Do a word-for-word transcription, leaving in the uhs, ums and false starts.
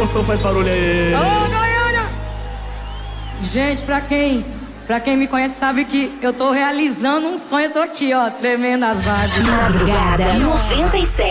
som faz barulho aí. Alô, Goiânia! Gente, pra quem, pra quem me conhece sabe que eu tô realizando um sonho. Eu tô aqui, ó, tremendo as vibes. Madrugada noventa e sete.